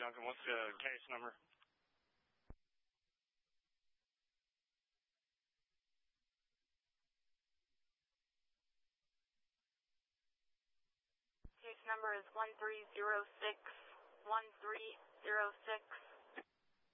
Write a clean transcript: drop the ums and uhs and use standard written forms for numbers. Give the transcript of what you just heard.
Duncan. What's the case number? Case number is 1306-1306.